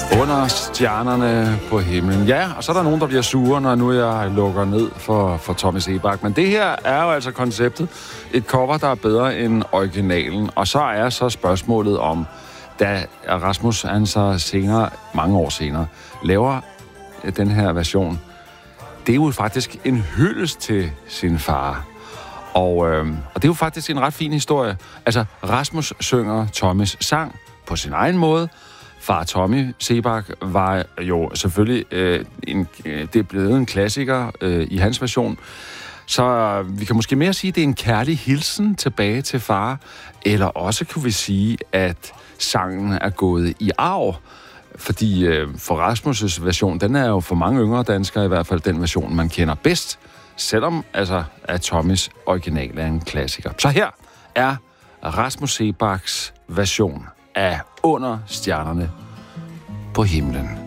Under stjernerne på himlen. Ja, og så er der nogen, der bliver sure, når nu jeg lukker ned for Tommy Seebach. Men det her er jo altså konceptet. Et cover, der er bedre end originalen. Og så er så spørgsmålet om, da Rasmus, han så senere, mange år senere, laver den her version. Det er jo faktisk en hyldest til sin far. Og det er jo faktisk en ret fin historie. Altså, Rasmus synger Tommys sang på sin egen måde. Far Tommy Seebach var jo selvfølgelig det er blevet en klassiker i hans version. Så vi kan måske mere sige, at det er en kærlig hilsen tilbage til far. Eller også kunne vi sige, at sangen er gået i arv. Fordi for Rasmus' version, den er jo for mange yngre danskere i hvert fald den version, man kender bedst. Selvom altså, at Tommys original er en klassiker. Så her er Rasmus Seebachs version af Under stjernerne på himlen.